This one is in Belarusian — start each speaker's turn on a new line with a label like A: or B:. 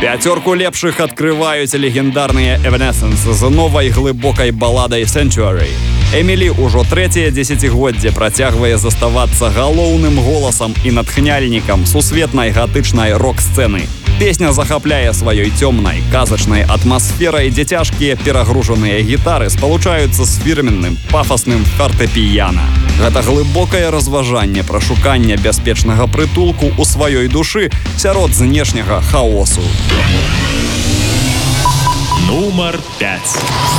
A: Пяцёрку лепшых открываюць легендарныя Evanescence з новай глыбокай баладай Sanctuary. Эмілі ўжо трэцяе дзесяцігоддзе працягвае заставацца галоўным голасам і натхняльнікам сусветнай гатычнай рок-сцэны. Песня захапляе сваёй цёмнай, казачнай атмасферай, дзе цяжкія перагружаныя гітары спалучаюцца з фірменным, пафасным фартэпіяна. Гэта глыбокае разважанне пра шуканне бяспечнага прытулку ў сваёй душы сярод знешняга хаосу.
B: Нумар 5.